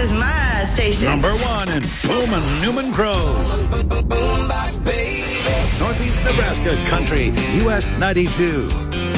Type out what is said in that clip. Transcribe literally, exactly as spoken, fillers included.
is my station. Number one in Pullman, Newman Grove. Northeast Nebraska Country, U S ninety-two.